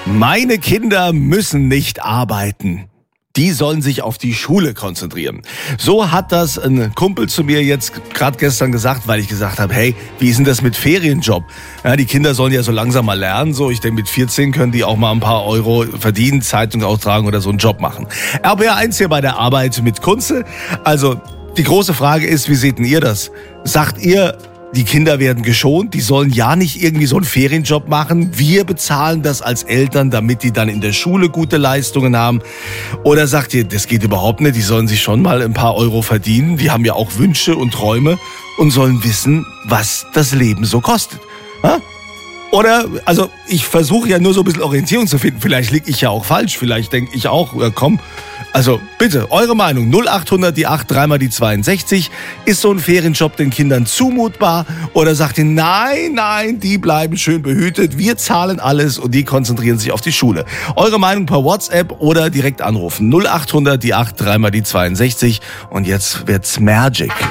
Meine Kinder müssen nicht arbeiten. Die sollen sich auf die Schule konzentrieren. So hat das ein Kumpel zu mir jetzt gerade gestern gesagt, weil ich gesagt habe, hey, wie ist denn das mit Ferienjob? Ja, die Kinder sollen ja so langsam mal lernen. So, ich denke, mit 14 können die auch mal ein paar Euro verdienen, Zeitung austragen oder so einen Job machen. RPR1 hier bei der Arbeit mit Kunze. Also, die große Frage ist, wie seht denn ihr das? Sagt ihr, die Kinder werden geschont, die sollen ja nicht irgendwie so einen Ferienjob machen. Wir bezahlen das als Eltern, damit die dann in der Schule gute Leistungen haben. Oder sagt ihr, das geht überhaupt nicht, die sollen sich schon mal ein paar Euro verdienen. Die haben ja auch Wünsche und Träume und sollen wissen, was das Leben so kostet. Ha? Oder, also ich versuche ja nur so ein bisschen Orientierung zu finden. Vielleicht liege ich ja auch falsch, vielleicht denke ich auch, komm. Also bitte, eure Meinung, 0800 die 8, 3 mal die 62. Ist so ein Ferienjob den Kindern zumutbar? Oder sagt ihr, nein, die bleiben schön behütet, wir zahlen alles und die konzentrieren sich auf die Schule? Eure Meinung per WhatsApp oder direkt anrufen, 0800 die 8, 3 mal die 62. Und jetzt wird's Magic.